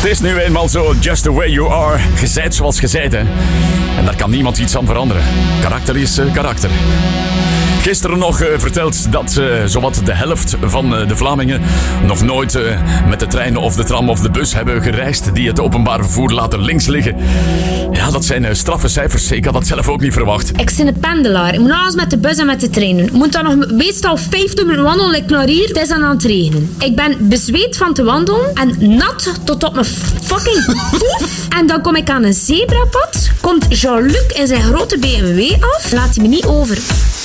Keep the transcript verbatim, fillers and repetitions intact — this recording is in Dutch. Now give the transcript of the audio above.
is nu eenmaal zo, just the way you are. Je zijt zoals je zijt, hè. En daar kan niemand iets aan veranderen. Karakter is uh, karakter. Gisteren nog uh, verteld dat uh, zowat de helft van uh, de Vlamingen nog nooit uh, met de trein of de tram of de bus hebben gereisd die het openbaar vervoer laten links liggen. Ja, dat zijn uh, straffe cijfers. Ik had dat zelf ook niet verwacht. Ik ben een pendelaar. Ik moet alles met de bus en met de trein doen. Ik moet dan nog meestal vijftig minuten wandelen. Ik naar hier. Het is dan aan het regenen. Ik ben bezweet van te wandelen en nat tot op mijn fucking poef. En dan kom ik aan een zebrapad. Komt Jean-Luc in zijn grote B M W af. Laat hij me niet over.